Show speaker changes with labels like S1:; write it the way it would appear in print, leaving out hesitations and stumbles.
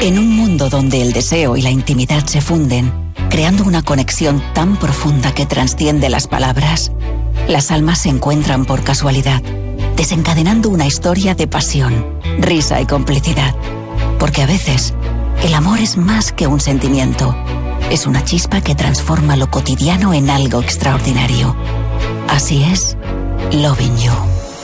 S1: En un mundo donde el deseo y la intimidad se funden, creando una conexión tan profunda que trasciende las palabras, las almas se encuentran por casualidad, desencadenando una historia de pasión, risa y complicidad. Porque a veces, el amor es más que un sentimiento. Es una chispa que transforma lo cotidiano en algo extraordinario. Así es, Loving You.